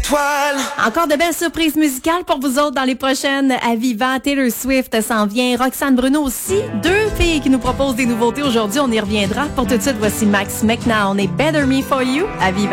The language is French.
étoiles. Encore de belles surprises musicales pour vous autres dans les prochaines à Viva. Taylor Swift s'en vient, Roxane Bruno aussi. Deux filles qui nous proposent des nouveautés aujourd'hui. On y reviendra. Pour tout de suite, voici Max McNown et Better Me For You à Viva.